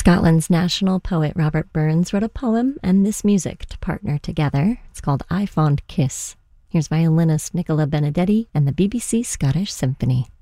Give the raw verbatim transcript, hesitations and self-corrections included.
Scotland's national poet Robert Burns wrote a poem and this music to partner together. It's called I Fond Kiss. Here's violinist Nicola Benedetti and the B B C Scottish Symphony.